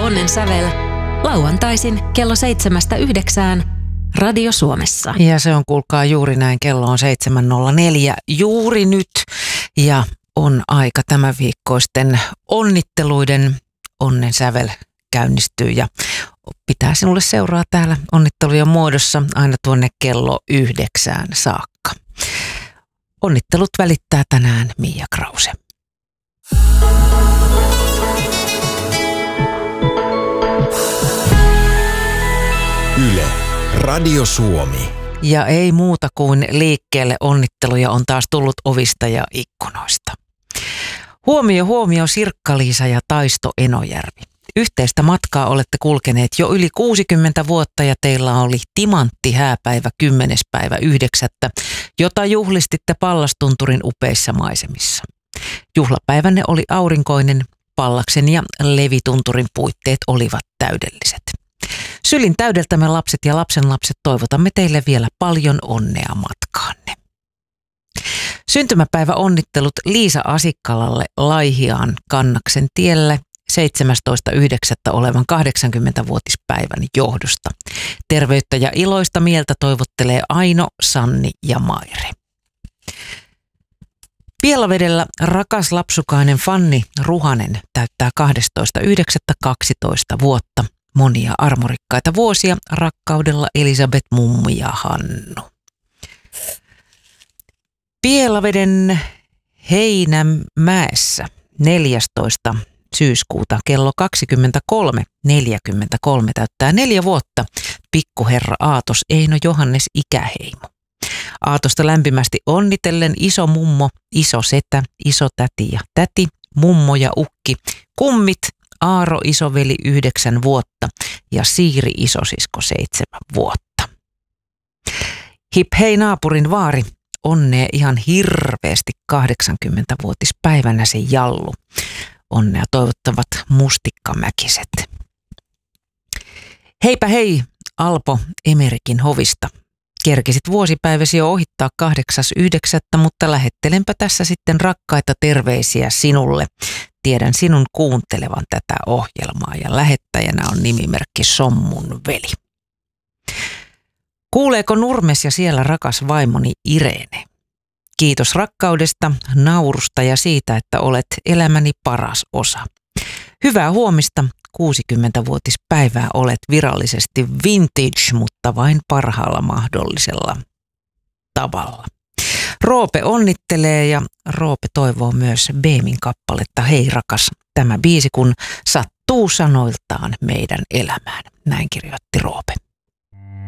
Onnen sävel lauantaisin kello 7–9 Radio Suomessa. Ja se on, kuulkaa, juuri näin. Kello on 7.04 juuri nyt ja on aika tämän viikkoisten onnitteluiden. Onnen sävel käynnistyy ja pitää sinulle seuraa täällä onnittelujen muodossa aina tuonne kello 9 saakka. Onnittelut välittää tänään Mia Krause. Yle, Radio Suomi. Ja ei muuta kuin liikkeelle onnitteluja on taas tullut ovista ja ikkunoista. Huomio Sirkka-Liisa ja Taisto Enojärvi. Yhteistä matkaa olette kulkeneet jo yli 60 vuotta ja teillä oli timantti hääpäivä 10.9., jota juhlistitte Pallastunturin upeissa maisemissa. Juhlapäivänne oli aurinkoinen, Pallaksen ja Levitunturin puitteet olivat täydelliset. Sylin täydeltä me lapset ja lapsenlapset toivotamme teille vielä paljon onnea matkaanne. Syntymäpäivä onnittelut Liisa Asikkalalle Laihiaan Kannaksen tielle 17.9. olevan 80-vuotispäivän johdosta. Terveyttä ja iloista mieltä toivottelee Aino, Sanni ja Maire. Pielavedellä rakas lapsukainen Fanni Ruhanen täyttää 12.9.12 vuotta. Monia armorikkaita vuosia rakkaudella Elisabeth, Mummu ja Hannu. Pielaveden Heinämäessä 14. syyskuuta kello 23.43 täyttää 4 vuotta pikkuherra Aatos Eino Johannes Ikäheimo. Aatosta lämpimästi onnitellen iso mummo, iso setä, iso täti ja täti, mummo ja ukki, kummit, Aaro isoveli 9 vuotta ja Siiri isosisko 7 vuotta. Hip hei naapurin vaari, onnea ihan hirveästi 80-vuotispäivänä se Jallu. Onnea toivottavat Mustikkamäkiset. Heipä hei Alpo Emerikin hovista. Kerkisit vuosipäiväsi jo ohittaa 8.9., mutta lähettelenpä tässä sitten rakkaita terveisiä sinulle. Tiedän sinun kuuntelevan tätä ohjelmaa ja lähettäjänä on nimimerkki Sommun veli. Kuuleeko Nurmes ja siellä rakas vaimoni Irene? Kiitos rakkaudesta, naurusta ja siitä, että olet elämäni paras osa. Hyvää huomista, 60-vuotispäivää olet virallisesti vintage, mutta vain parhaalla mahdollisella tavalla. Roope onnittelee ja Roope toivoo myös Beemin kappaletta Hei rakas, tämä biisi kun sattuu sanoiltaan meidän elämään. Näin kirjoitti